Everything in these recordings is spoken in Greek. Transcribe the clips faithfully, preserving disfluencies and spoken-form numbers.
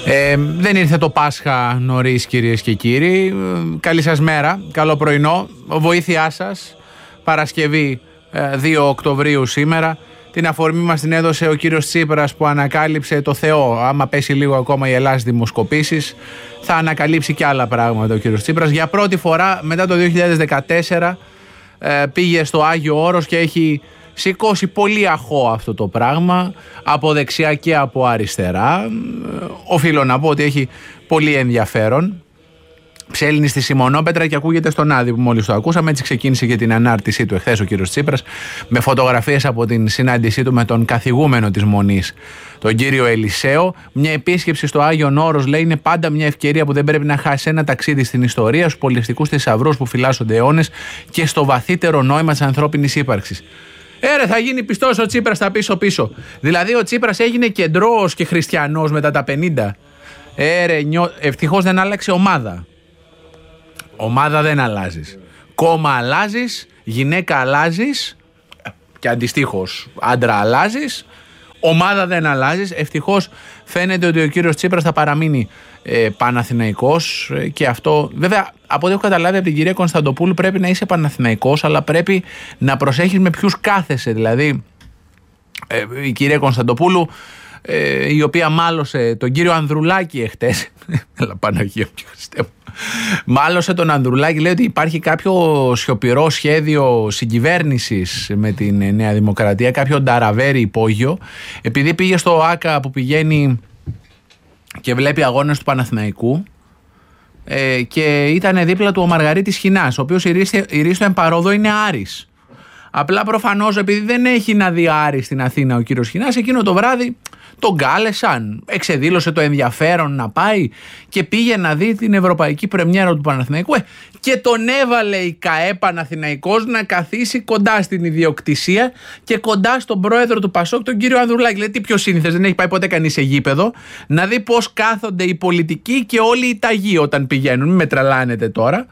Ε, δεν ήρθε το Πάσχα νωρίς, κυρίες και κύριοι. Καλή σας μέρα, καλό πρωινό. Βοήθειά σας, Παρασκευή δύο Οκτωβρίου σήμερα. Την αφορμή μας την έδωσε ο κύριος Τσίπρας που ανακάλυψε το Θεό. Άμα πέσει λίγο ακόμα η Ελλάδα στις δημοσκοπήσεις, θα ανακαλύψει και άλλα πράγματα ο κύριος Τσίπρας. Για πρώτη φορά μετά το δύο χιλιάδες δεκατέσσερα πήγε στο Άγιο Όρος και έχει σηκώσει πολύ αχώ αυτό το πράγμα από δεξιά και από αριστερά. Οφείλω να πω ότι έχει πολύ ενδιαφέρον. Ψέλνει στη Σιμονόπετρα και ακούγεται στον Άδη που μόλις το ακούσαμε. Έτσι ξεκίνησε και την ανάρτησή του εχθές ο κύριος Τσίπρας, με φωτογραφίες από την συνάντησή του με τον καθηγούμενο της Μονής, τον κύριο Ελισαίο. Μια επίσκεψη στο Άγιον Όρος, λέει, είναι πάντα μια ευκαιρία που δεν πρέπει να χάσει ένα ταξίδι στην ιστορία, στους πολιτιστικούς θησαυρούς που φυλάσσονται αιώνες και στο βαθύτερο νόημα της ανθρώπινης ύπαρξης. Έρε, θα γίνει πιστός ο Τσίπρας τα πίσω-πίσω. Δηλαδή ο Τσίπρας έγινε κεντρός και χριστιανός μετά τα πενήντα. Έρε, νιώ... ευτυχώς δεν άλλαξε ομάδα. Ομάδα δεν αλλάζεις. Κόμμα αλλάζεις, γυναίκα αλλάζεις και αντιστοίχως άντρα αλλάζεις. Ομάδα δεν αλλάζεις. Ευτυχώς φαίνεται ότι ο κύριος Τσίπρας θα παραμείνει ε, Παναθηναϊκός ε, και αυτό βέβαια από ό,τι έχω καταλάβει από την κυρία Κωνσταντοπούλου πρέπει να είσαι Παναθηναϊκός, αλλά πρέπει να προσέχεις με ποιους κάθεσαι. Δηλαδή ε, η κυρία Κωνσταντοπούλου ε, η οποία μάλωσε τον κύριο Ανδρουλάκη εχθές έλα Παναγία μου Χριστέ μου, μάλωσε τον Ανδρουλάκη, λέει ότι υπάρχει κάποιο σιωπηρό σχέδιο συγκυβέρνησης με την Νέα Δημοκρατία, κάποιο νταραβέρι υπόγειο, επειδή πήγε στο ΆΚΑ που πηγαίνει και βλέπει αγώνες του Παναθηναϊκού ε, και ήταν δίπλα του ο Μαργαρίτης Χινάς, ο οποίος η Ρίστο εμπαρόδο είναι Άρης. Απλά προφανώς επειδή δεν έχει να δει Άρη στην Αθήνα ο κύριος Χινάς, εκείνο το βράδυ τον κάλεσαν, εξεδήλωσε το ενδιαφέρον να πάει και πήγε να δει την ευρωπαϊκή πρεμιέρα του Παναθηναϊκού ε, και τον έβαλε η ΚΑΕ Παναθηναϊκός να καθίσει κοντά στην ιδιοκτησία και κοντά στον πρόεδρο του Πασόκ, τον κύριο Ανδρουλάκη. Λέει, τι πιο σύνηθες, δεν έχει πάει ποτέ κανείς σε γήπεδο να δει πώς κάθονται οι πολιτικοί και όλοι οι ταγοί όταν πηγαίνουν. Μην με τρελάνετε τώρα.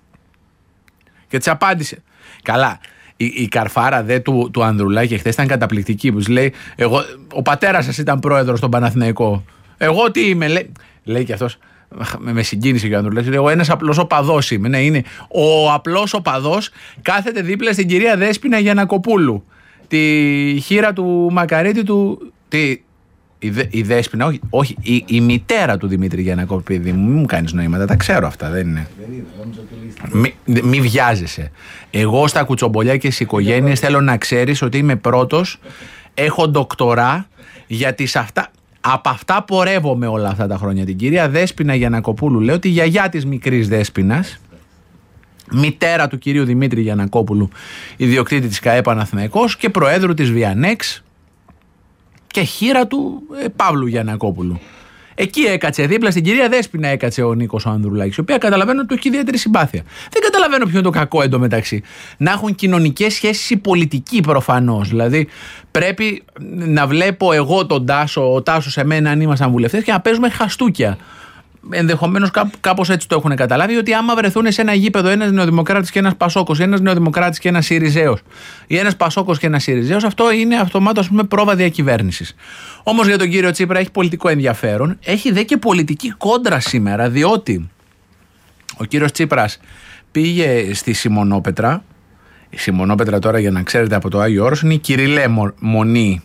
Και της απάντησε, καλά. Η, η καρφάρα δε του, του Ανδρουλάκη χθες ήταν καταπληκτική, που λέει, εγώ, ο πατέρας σας ήταν πρόεδρος στον Παναθηναϊκό. Εγώ τι είμαι, λέει, λέει και αυτός, με, με συγκίνησε και ο Ανδρουλάκης, εγώ ένας απλός οπαδός είμαι. Ναι, είναι ο απλός οπαδός, κάθεται δίπλα στην κυρία Δέσποινα Γιαννακοπούλου, τη χείρα του Μακαρίτη του. Τη, η, Δε, η Δέσποινα, όχι, όχι η, η μητέρα του Δημήτρη Γιαννακοπούλου. Μην μου κάνεις νοήματα, τα ξέρω αυτά, δεν είναι. Μη, μη βιάζεσαι. Εγώ στα κουτσομπολιά και στις οικογένειες θέλω να ξέρεις ότι είμαι πρώτος, έχω ντοκτορά, γιατί σε αυτά, από αυτά πορεύομαι όλα αυτά τα χρόνια. Την κυρία Δέσποινα Γιαννακοπούλου, λέω, τη γιαγιά της μικρής Δέσποινας, μητέρα του κυρίου Δημήτρη Γιαννακόπουλου, ιδιοκτήτη της ΚΑΕ Παναθηναϊκός και προέδρου της Βιανέξ και χείρα του ε, Παύλου Γιαννακόπουλου. Εκεί έκατσε, δίπλα στην κυρία Δέσποινα έκατσε ο Νίκος ο Ανδρουλάκης, η οποία καταλαβαίνω ότι του έχει ιδιαίτερη συμπάθεια. Δεν καταλαβαίνω ποιο είναι το κακό εντωμεταξύ. Να έχουν κοινωνικές σχέσεις οι πολιτικοί προφανώς. Δηλαδή πρέπει να βλέπω εγώ τον Τάσο, ο Τάσος σε μένα αν ήμασταν βουλευτές και να παίζουμε χαστούκια. Ενδεχομένως κάπως έτσι το έχουν καταλάβει, ότι άμα βρεθούν σε ένα γήπεδο ένας νεοδημοκράτης και ένας Πασόκος, ένας νεοδημοκράτης και ένας Σιριζέος ή ένας Πασόκος και ένας Σιριζέος, αυτό είναι αυτομάτως, ας πούμε, πρόβα διακυβέρνησης. Όμως για τον κύριο Τσίπρα έχει πολιτικό ενδιαφέρον, έχει δε και πολιτική κόντρα σήμερα, διότι ο κύριος Τσίπρας πήγε στη Σιμονόπετρα. Η Σιμονόπετρα, τώρα για να ξέρετε από το Άγιο Όρος, είναι η Κυριλέ Μονή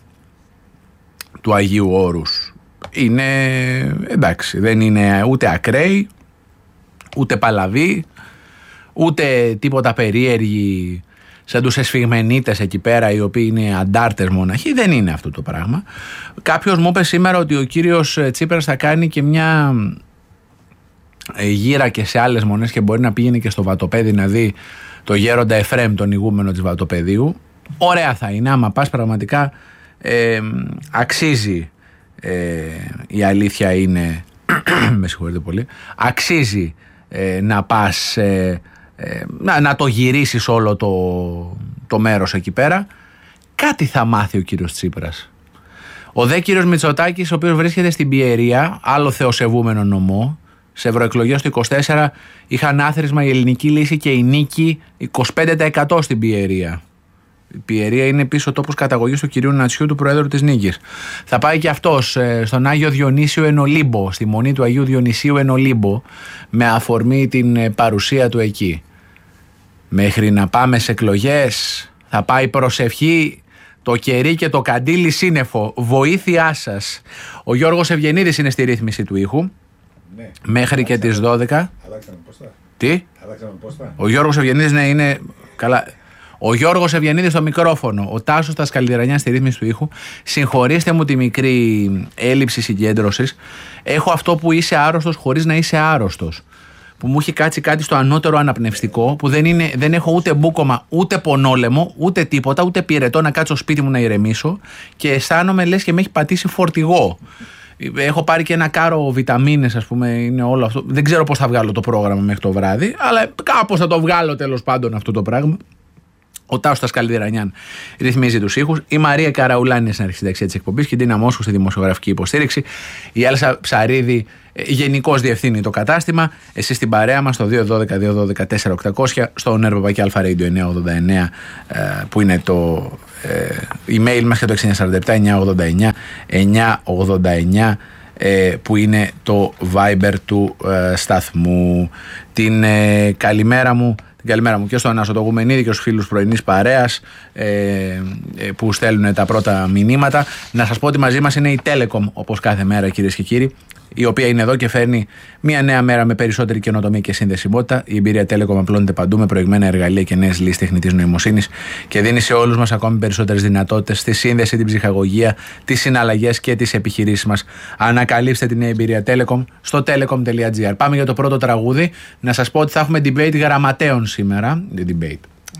του Αγίου Όρους. Είναι, εντάξει, δεν είναι ούτε ακραίοι, ούτε παλαβοί, ούτε τίποτα περίεργοι σαν τους εσφιγμενίτες εκεί πέρα, οι οποίοι είναι αντάρτες μοναχοί. Δεν είναι αυτό το πράγμα. Κάποιος μου είπε σήμερα ότι ο κύριος Τσίπρας θα κάνει και μια γύρα και σε άλλες μονές και μπορεί να πήγαινε και στο Βατοπέδι να δει το γέροντα Εφραίμ, τον ηγούμενο της Βατοπεδίου. Ωραία θα είναι, άμα πας πραγματικά ε, αξίζει. Ε, η αλήθεια είναι με συγχωρείτε πολύ, αξίζει ε, να πας ε, ε, να, να το γυρίσεις όλο το, το μέρος εκεί πέρα. Κάτι θα μάθει ο κύριος Τσίπρας. Ο δε κύριος Μητσοτάκης, ο οποίος βρίσκεται στην Πιερία, άλλο θεοσεβούμενο νομό, σε ευρωεκλογές του είκοσι τέσσερα είχαν άθροισμα η Ελληνική Λύση και η Νίκη είκοσι πέντε τοις εκατό στην Πιερία. Η Πιερία είναι επίσης ο τόπος καταγωγής του κυρίου Νατσιού, του Προέδρου της Νίκης. Θα πάει και αυτός ε, στον Άγιο Διονύσιο εν Ολύμπο, στη μονή του Αγίου Διονυσίου εν Ολύμπο, με αφορμή την ε, παρουσία του εκεί. Μέχρι να πάμε σε εκλογές θα πάει προσευχή, το κερί και το καντήλι σύννεφο. Βοήθειά σας. Ο Γιώργος Ευγενίδης είναι στη ρύθμιση του ήχου. Ναι. Μέχρι και τις δώδεκα. Αλλάξαμε πόστα. Τι? Αλλάξαμε πόστα. Ο Γιώργος Ευγενίδης ναι, είναι. Καλά. Ο Γιώργος Ευγενίδης στο μικρόφωνο. Ο Τάσος Τασκαλιδρανιάς στη ρύθμιση του ήχου. Συγχωρήστε μου τη μικρή έλλειψη συγκέντρωσης. Έχω αυτό που είσαι άρρωστος χωρίς να είσαι άρρωστος. Που μου έχει κάτσει κάτι στο ανώτερο αναπνευστικό, που δεν, είναι, δεν έχω ούτε μπούκομα, ούτε πονόλεμο, ούτε τίποτα, ούτε πυρετό να κάτσω σπίτι μου να ηρεμήσω και αισθάνομαι λες και με έχει πατήσει φορτηγό. Έχω πάρει και ένα κάρο βιταμίνες, ας πούμε, είναι όλο αυτό. Δεν ξέρω πώς θα βγάλω το πρόγραμμα μέχρι το βράδυ, αλλά κάπως θα το βγάλω τέλος πάντων αυτό το πράγμα. Ο Τάσος Τασκαλιδρανιάν ρυθμίζει τους ήχους. Η Μαρία Καραουλάνη είναι στην αρχισυνταξία της εκπομπής και η Ντίνα Μόσχου στη δημοσιογραφική υποστήριξη. Η Έλσα Ψαρίδη γενικώς διευθύνει το κατάστημα. Εσείς στην παρέα μας στο δύο ένα δύο δύο ένα δύο τέσσερα οκτακόσια, στο Νερβοπακή Αλφα Radio εννιακόσια ογδόντα εννέα που είναι το ε, email μας και το έξι εννιά τέσσερα επτά εννιακόσια ογδόντα εννέα εννιακόσια ογδόντα εννέα που είναι το Viber του ε, σταθμού. Την ε, καλημέρα μου Καλημέρα μου και στον Άσο το Γουμενίδη και στους φίλους πρωινής παρέας ε, ε, που στέλνουν τα πρώτα μηνύματα. Να σας πω ότι μαζί μας είναι η Telecom, όπως κάθε μέρα, κυρίες και κύριοι, η οποία είναι εδώ και φέρνει μια νέα μέρα με περισσότερη καινοτομία και συνδεσιμότητα. Η εμπειρία Telecom απλώνεται παντού με προηγμένα εργαλεία και νέες λύσεις τεχνητής νοημοσύνης και δίνει σε όλους μας ακόμη περισσότερες δυνατότητες στη σύνδεση, την ψυχαγωγία, τις συναλλαγές και τις επιχειρήσεις μας. Ανακαλύψτε την νέα εμπειρία Telecom στο telecom τελεία gr. Πάμε για το πρώτο τραγούδι. Να σας πω ότι θα έχουμε debate γραμματέων σήμερα. Debate.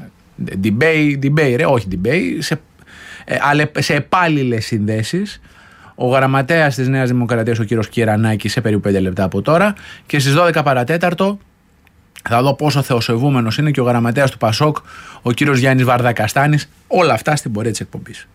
Debate, debate, ρε, όχι debate, σε, ε, σε επάλληλες συνδέσεις. Ο γραμματέας της Νέας Δημοκρατίας, ο κύριος Κυρανάκης, σε περίπου πέντε λεπτά από τώρα. Και στις δώδεκα παρατέταρτο θα δω πόσο θεοσεβούμενος είναι και ο γραμματέας του Πασόκ, ο κύριος Γιάννης Βαρδακαστάνης. Όλα αυτά στην πορεία της εκπομπής.